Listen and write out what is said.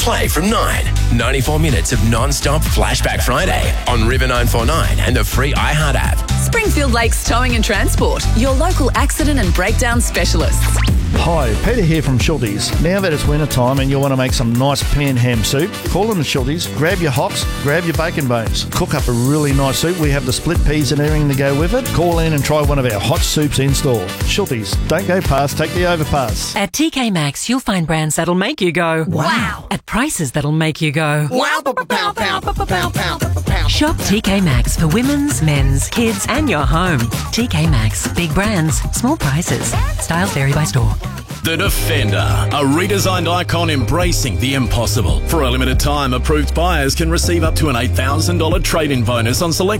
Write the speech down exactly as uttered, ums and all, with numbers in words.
play from nine. ninety-four minutes of non-stop Flashback Friday on River nine four nine and the free iHeart app. Springfield Lakes Towing and Transport, your local accident and breakdown specialists. Hi, Peter here from Schultes. Now that it's winter time and you want to make some nice pan ham soup, call in the Schultes, grab your hocks, grab your bacon bones. Cook up a really nice soup. We have the split peas and everything to go with it. Call in and try one of our hot soups in store. Schultes, don't go past, take the overpass. At T K Maxx, you'll find brands that'll make you go wow, at prices that'll make you go wow. Pow, pow, pow, pow, pow, pow. Shop T K Maxx for women's, men's, kids and your home. T K Maxx, big brands, small prices. Styles vary by store. The Defender, a redesigned icon embracing the impossible. For a limited time, approved buyers can receive up to an eight thousand dollars trade-in bonus on select